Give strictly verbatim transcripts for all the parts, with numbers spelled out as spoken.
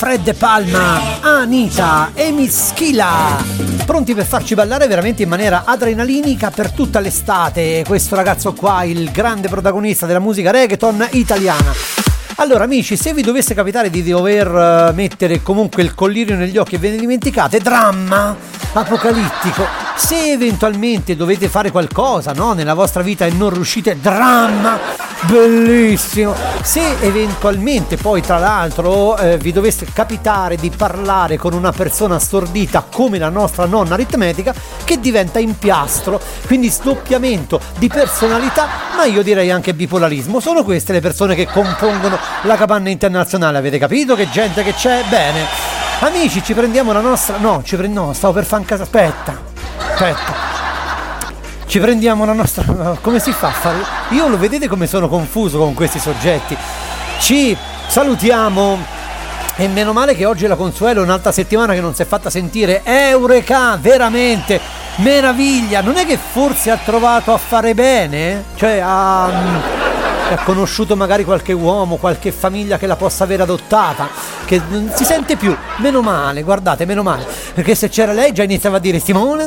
Fred De Palma, Anita e Mischila, pronti per farci ballare veramente in maniera adrenalinica per tutta l'estate. Questo ragazzo qua, il grande protagonista della musica reggaeton italiana. Allora amici, se vi dovesse capitare di dover mettere comunque il collirio negli occhi e ve ne dimenticate, dramma apocalittico. Se eventualmente dovete fare qualcosa, no, nella vostra vita e non riuscite, dramma bellissimo. Se eventualmente poi tra l'altro eh, vi dovesse capitare di parlare con una persona stordita come la nostra nonna aritmetica, che diventa impiastro, quindi sdoppiamento di personalità, ma io direi anche bipolarismo. Sono queste le persone che compongono la capanna internazionale, avete capito che gente che c'è? Bene amici, ci prendiamo la nostra, no, ci prendiamo, no, stavo per fare un caso, aspetta aspetta ci prendiamo la nostra, come si fa a fare? Io lo vedete come sono confuso con questi soggetti. Ci salutiamo e meno male che oggi la Consuelo è un'altra settimana che non si è fatta sentire. Eureka, veramente meraviglia. Non è che forse ha trovato a fare bene? Cioè ha, ha conosciuto magari qualche uomo, qualche famiglia che la possa aver adottata, che non si sente più. Meno male, guardate, meno male, perché se c'era lei già iniziava a dire Simone.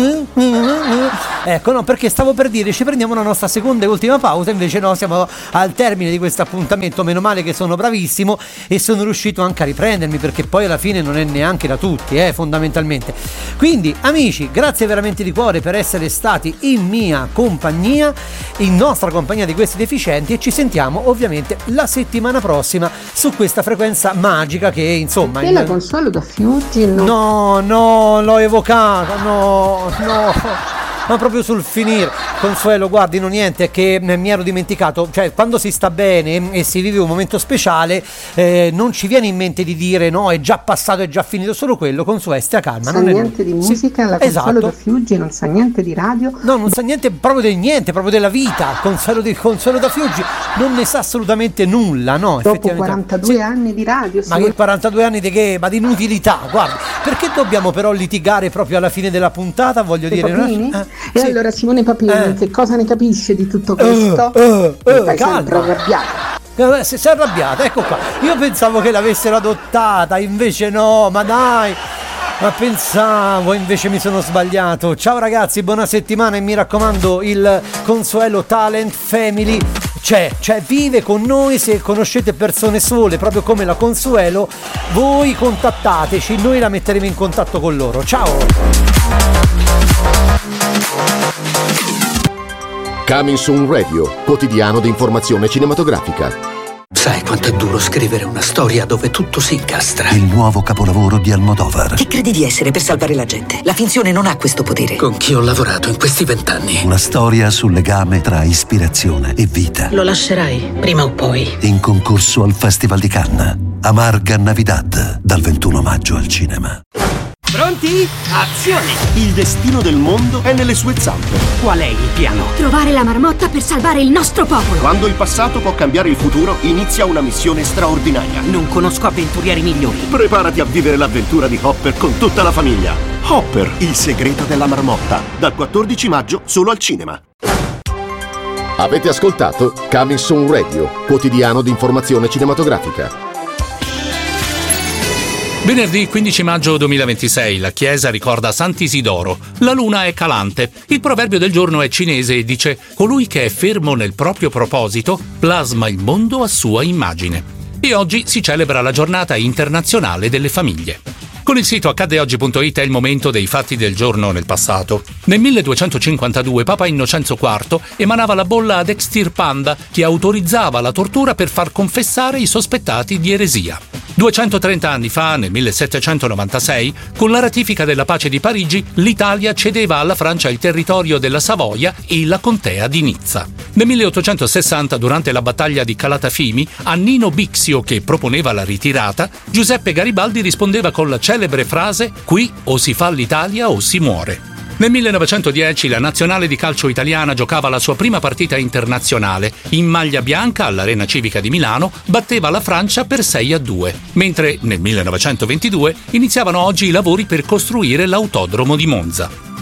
Ecco, no, perché stavo per dire ci prendiamo la nostra seconda e ultima pausa, invece no, siamo al termine di questo appuntamento. Meno male che sono bravissimo e sono riuscito anche a riprendermi, perché poi alla fine non è neanche da tutti, eh, fondamentalmente. Quindi amici, grazie veramente di cuore per essere stati in mia compagnia, in nostra compagnia di questi deficienti, e ci sentiamo ovviamente la settimana prossima su questa frequenza magica che insomma... E la Consuelo da Fiuggi? No, no, no, l'ho evocata, no, no... ma proprio sul finire. Consuelo, guardi, non niente, è che mi ero dimenticato, cioè quando si sta bene e si vive un momento speciale eh, non ci viene in mente di dire no, è già passato, è già finito, solo quello. Consuelo, stia calma, non sa non niente è... di musica, sì, la Consuelo esatto. da Fiuggi non sa niente di radio, no, non sa niente proprio del niente, proprio della vita. Consuelo, di, Consuelo da Fiuggi non ne sa assolutamente nulla, no? Dopo quarantadue sì. anni di radio, ma che quarantadue anni di che? Ma di inutilità, guarda, perché dobbiamo però litigare proprio alla fine della puntata, voglio I dire, Papini? No? Eh, e sì. allora Simone Papini eh. che cosa ne capisce di tutto questo? Uh, uh, uh, Mi fai sempre arrabbiata. Si è arrabbiata, ecco qua. Io pensavo che l'avessero adottata, invece no, ma dai. Ma pensavo, invece mi sono sbagliato. Ciao ragazzi, buona settimana, e mi raccomando, il Consuelo Talent Family c'è, cioè vive con noi. Se conoscete persone sole proprio come la Consuelo, voi contattateci, noi la metteremo in contatto con loro. Ciao. Coming Soon Radio, quotidiano di informazione cinematografica. Sai quanto è duro scrivere una storia dove tutto si incastra? Il nuovo capolavoro di Almodovar. Chi credi di essere per salvare la gente? La finzione non ha questo potere. Con chi ho lavorato in questi vent'anni? Una storia sul legame tra ispirazione e vita. Lo lascerai, prima o poi. In concorso al Festival di Cannes. Amarga Navidad, dal ventuno maggio al cinema. Pronti? Azione! Il destino del mondo è nelle sue zampe. Qual è il piano? Trovare la marmotta per salvare il nostro popolo. Quando il passato può cambiare il futuro, inizia una missione straordinaria. Non conosco avventurieri migliori. Preparati a vivere l'avventura di Hopper con tutta la famiglia. Hopper, il segreto della marmotta. Dal quattordici maggio solo al cinema. Avete ascoltato Coming Soon Radio, quotidiano di informazione cinematografica. Venerdì quindici maggio duemilaventisei la Chiesa ricorda Sant'Isidoro. La luna è calante. Il proverbio del giorno è cinese e dice: colui che è fermo nel proprio proposito plasma il mondo a sua immagine. E oggi si celebra la giornata internazionale delle famiglie. Con il sito accadde oggi punto it è il momento dei fatti del giorno nel passato. Nel milleduecentocinquantadue Papa Innocenzo quarto emanava la bolla ad extirpanda che autorizzava la tortura per far confessare i sospettati di eresia. duecentotrenta anni fa, nel millesettecentonovantasei, con la ratifica della pace di Parigi, l'Italia cedeva alla Francia il territorio della Savoia e la contea di Nizza. Nel milleottocentosessanta, durante la battaglia di Calatafimi, a Nino Bixio, che proponeva la ritirata, Giuseppe Garibaldi rispondeva con la celebre frase: qui o si fa l'Italia o si muore. Nel millenovecentodieci la nazionale di calcio italiana giocava la sua prima partita internazionale. In maglia bianca all'Arena Civica di Milano batteva la Francia per sei a due, mentre nel millenovecentoventidue iniziavano oggi i lavori per costruire l'autodromo di Monza.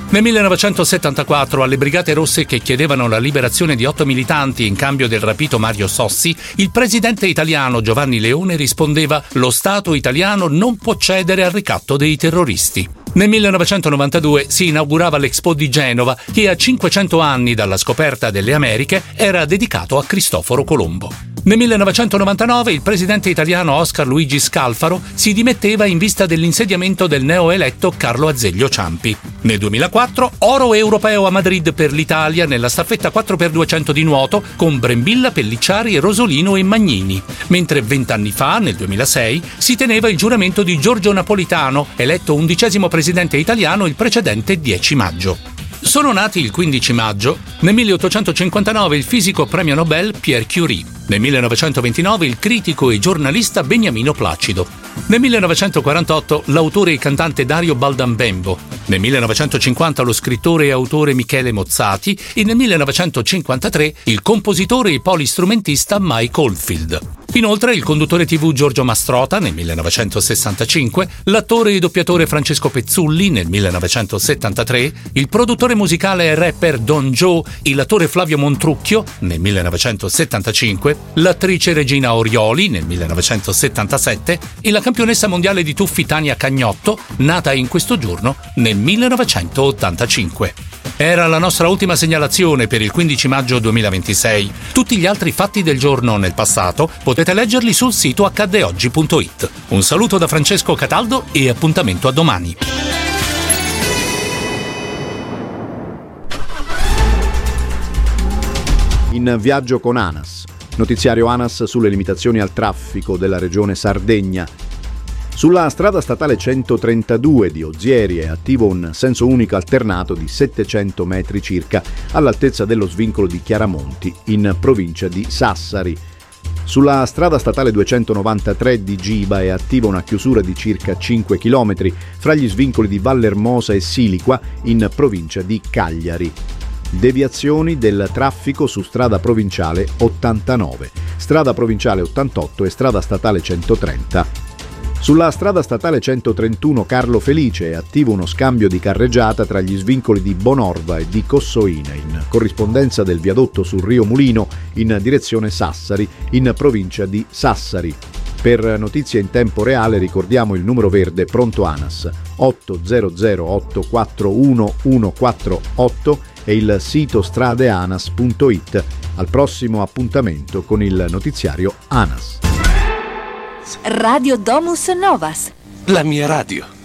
Nel millenovecentosettantaquattro, alle Brigate Rosse che chiedevano la liberazione di otto militanti in cambio del rapito Mario Sossi, il presidente italiano Giovanni Leone rispondeva: lo Stato italiano non può cedere al ricatto dei terroristi. Nel millenovecentonovantadue si inaugurava l'Expo di Genova, che a cinquecento anni dalla scoperta delle Americhe era dedicato a Cristoforo Colombo. Nel millenovecentonovantanove il presidente italiano Oscar Luigi Scalfaro si dimetteva in vista dell'insediamento del neoeletto Carlo Azeglio Ciampi. Nel duemilaquattro oro europeo a Madrid per l'Italia nella staffetta quattro per duecento di nuoto con Brembilla, Pellicciari, Rosolino e Magnini, mentre vent'anni fa, nel duemilasei, si teneva il giuramento di Giorgio Napolitano, eletto undicesimo presidente italiano il precedente dieci maggio. Sono nati il quindici maggio, nel milleottocentocinquantanove il fisico premio Nobel Pierre Curie, nel millenovecentoventinove il critico e giornalista Beniamino Placido, nel millenovecentoquarantotto l'autore e cantante Dario Baldambembo, nel millenovecentocinquanta lo scrittore e autore Michele Mozzati e nel millenovecentocinquantatré il compositore e polistrumentista Mike Oldfield. Inoltre il conduttore tivù Giorgio Mastrota nel millenovecentosessantacinque, l'attore e doppiatore Francesco Pezzulli nel millenovecentosettantatré, il produttore musicale e rapper Don Joe e l'attore Flavio Montrucchio nel millenovecentosettantacinque, l'attrice Regina Orioli nel millenovecentosettantasette e la campionessa mondiale di tuffi Tania Cagnotto, nata in questo giorno nel millenovecentottantacinque. Era la nostra ultima segnalazione per il quindici maggio duemilaventisei. Tutti gli altri fatti del giorno nel passato potete leggerli sul sito accade oggi punto it. Un saluto da Francesco Cataldo e appuntamento a domani. In viaggio con ANAS. Notiziario ANAS sulle limitazioni al traffico della regione Sardegna. Sulla strada statale centotrentadue di Ozieri è attivo un senso unico alternato di settecento metri circa all'altezza dello svincolo di Chiaramonti in provincia di Sassari. Sulla strada statale duecentonovantatré di Giba è attiva una chiusura di circa cinque chilometri fra gli svincoli di Vallermosa e Siliqua in provincia di Cagliari. Deviazioni del traffico su strada provinciale ottantanove, strada provinciale ottantotto e strada statale centotrenta. Sulla strada statale centotrentuno Carlo Felice è attivo uno scambio di carreggiata tra gli svincoli di Bonorva e di Cossoina in corrispondenza del viadotto sul Rio Mulino in direzione Sassari in provincia di Sassari. Per notizie in tempo reale ricordiamo il numero verde pronto ANAS otto zero zero otto quattro uno uno quattro otto e il sito stradeanas punto it. Al prossimo appuntamento con il notiziario ANAS. Radio Domus Novas. La mia radio.